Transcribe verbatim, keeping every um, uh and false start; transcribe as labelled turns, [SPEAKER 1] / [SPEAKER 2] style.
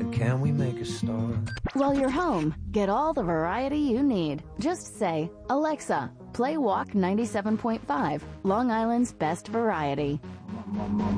[SPEAKER 1] can we make a start?
[SPEAKER 2] While you're home, get all the variety you need. Just say, Alexa, play Walk ninety-seven point five, Long Island's best variety.